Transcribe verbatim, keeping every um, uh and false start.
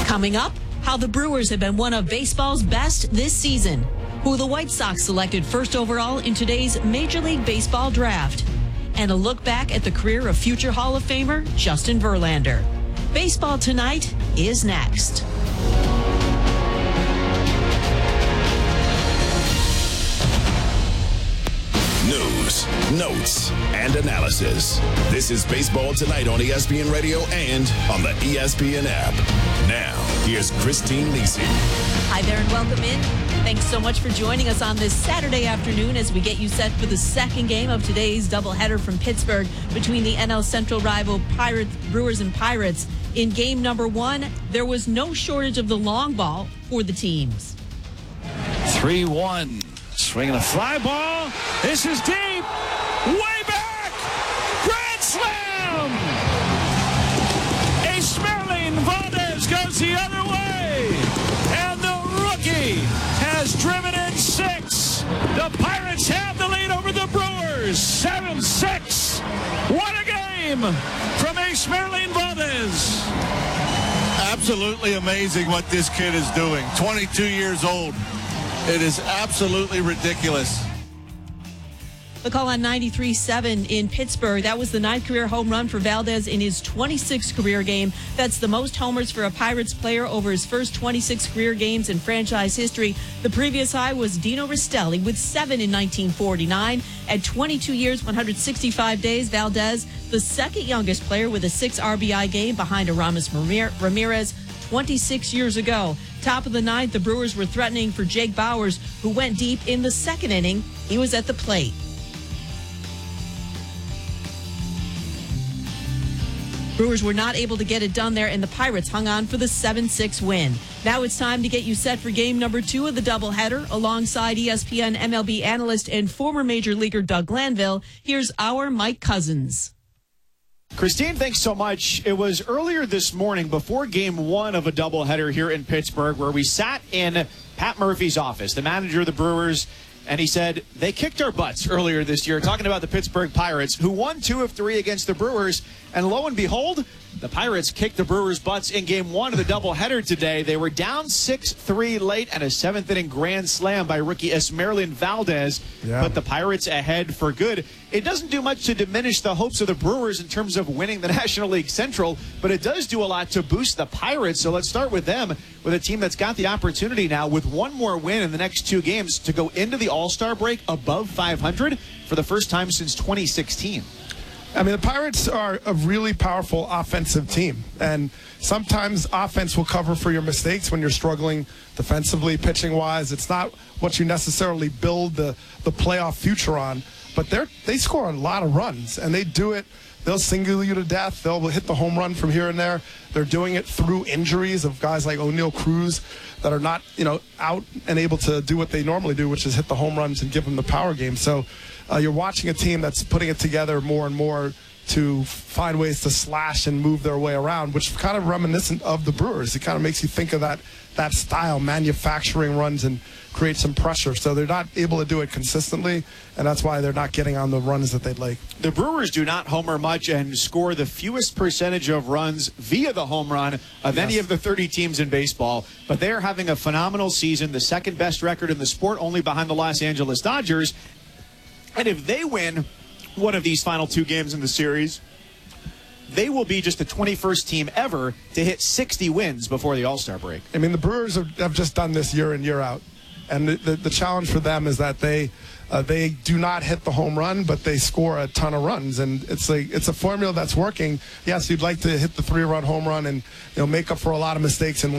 Coming up, how the Brewers have been one of baseball's best this season. Who the White Sox selected first overall in today's Major League Baseball draft. And a look back at the career of future Hall of Famer Justin Verlander. Baseball Tonight is next. News, notes, and analysis. This is Baseball Tonight on E S P N Radio and on the E S P N app. Now, here's Christine Lisi. Hi there and welcome in. Thanks so much for joining us on this Saturday afternoon as we get you set for the second game of today's doubleheader from Pittsburgh between the N L Central rival Pirates, Brewers and Pirates. In game number one, there was no shortage of the long ball for the teams. three one. Swinging a fly ball. This is deep. Way back. Grand slam. Ace Merlin Valdez goes the other way. And the rookie has driven in six. The Pirates have the lead over the Brewers. seven six. What a game from Ace Merlin Valdez. Absolutely amazing what this kid is doing. twenty-two years old. It is absolutely ridiculous. The call on ninety-three seven in Pittsburgh. That was the ninth career home run for Valdez in his twenty-sixth career game. That's the most homers for a Pirates player over his first twenty-six career games in franchise history. The previous high was Dino Rastelli with seven in nineteen forty-nine. At twenty-two years, one hundred sixty-five days, Valdez, the second youngest player with a six R B I game behind Aramis Ramirez twenty-six years ago. Top of the ninth, the Brewers were threatening for Jake Bauers, who went deep in the second inning. He was at the plate. Brewers were not able to get it done there, and the Pirates hung on for the seven six win. Now it's time to get you set for game number two of the doubleheader. Alongside E S P N M L B analyst and former Major Leaguer Doug Glanville, here's our Mike Cousins. Christine, thanks so much. It was earlier this morning before game one of a doubleheader here in Pittsburgh where we sat in Pat Murphy's office, the manager of the Brewers, and he said, they kicked our butts earlier this year, talking about the Pittsburgh Pirates, who won two of three against the Brewers. And lo and behold, the Pirates kicked the Brewers' butts in game one of the doubleheader today. They were down six three late and a seventh-inning grand slam by rookie Esmerlin Valdez Yeah. put the Pirates ahead for good. It doesn't do much to diminish the hopes of the Brewers in terms of winning the National League Central, but it does do a lot to boost the Pirates. So let's start with them, with a team that's got the opportunity now with one more win in the next two games to go into the All-Star break above five hundred for the first time since twenty sixteen. I mean, the Pirates are a really powerful offensive team, and sometimes offense will cover for your mistakes when you're struggling defensively, pitching-wise. It's not what you necessarily build the, the playoff future on, but they're, they score a lot of runs, and they do it. They'll single you to death. They'll hit the home run from here and there. They're doing it through injuries of guys like O'Neill Cruz that are not, you know, out and able to do what they normally do, which is hit the home runs and give them the power game. So uh, you're watching a team that's putting it together more and more to find ways to slash and move their way around, which is kind of reminiscent of the Brewers. It kind of makes you think of that that style, manufacturing runs and create some pressure. So they're not able to do it consistently, and that's why they're not getting on the runs that they'd like. The Brewers do not homer much and score the fewest percentage of runs via the home run of yes. any of the thirty teams in baseball, but they're having a phenomenal season, the second best record in the sport, only behind the Los Angeles Dodgers. And if they win one of these final two games in the series, they will be just the twenty-first team ever to hit sixty wins before the All-Star break. I mean, the Brewers have, have just done this year in, year out. And the, the, the challenge for them is that they uh, they do not hit the home run, but they score a ton of runs. And it's a, it's a formula that's working. Yes, you'd like to hit the three-run home run and, you know, make up for a lot of mistakes in